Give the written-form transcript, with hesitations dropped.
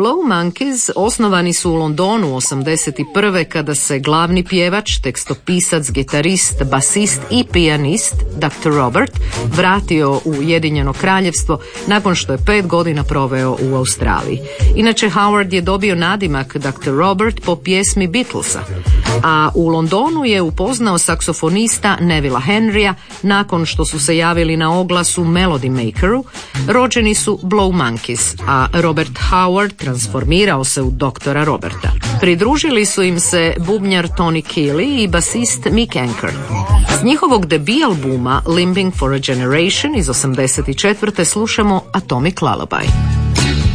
Blow Monkeys osnovani su u Londonu 1981. kada se glavni pjevač, tekstopisac, gitarist, basist i pijanist Dr. Robert vratio u Ujedinjeno Kraljevstvo nakon što je 5 godina proveo u Australiji. Inače, Howard je dobio nadimak Dr. Robert po pjesmi Beatlesa, a u Londonu je upoznao saksofonista Nevilla Henrya nakon što su se javili na oglasu Melody Makeru. Rođeni su Blow Monkeys, a Robert Howard transformirao se u doktora Roberta. Pridružili su im se bubnjar Tony Keeley i basist Mick Anker. S njihovog debi albuma Limping for a Generation iz 1984. slušamo Atomic Lullaby.